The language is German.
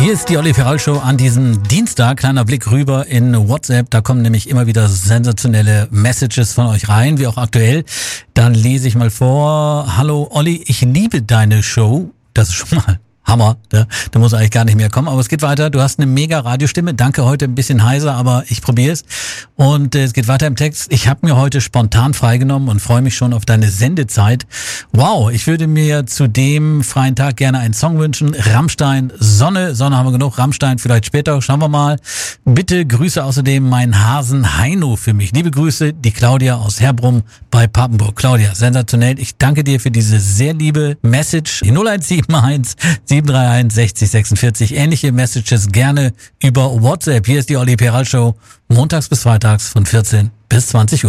Hier ist die Olli Ferrell Show an diesem Dienstag. Kleiner Blick rüber in WhatsApp. Da kommen nämlich immer wieder sensationelle Messages von euch rein, wie auch aktuell. Dann lese ich mal vor. Hallo Olli, ich liebe deine Show. Das ist schon mal Hammer, da muss eigentlich gar nicht mehr kommen. Aber es geht weiter. Du hast eine mega Radiostimme. Danke, heute ein bisschen heiser, aber ich probiere es. Und es geht weiter im Text. Ich habe mir heute spontan freigenommen und freue mich schon auf deine Sendezeit. Wow, ich würde mir zu dem freien Tag gerne einen Song wünschen. Rammstein, Sonne haben wir genug. Rammstein vielleicht später, schauen wir mal. Bitte grüße außerdem meinen Hasen Heino für mich. Liebe Grüße, die Claudia aus Herbrum bei Papenburg. Claudia, sensationell. Ich danke dir für diese sehr liebe Message. Die 0171 731 60 46. Ähnliche Messages gerne über WhatsApp. Hier ist die Olli Ferrell Show. Montags bis freitags von 14 bis 20 Uhr.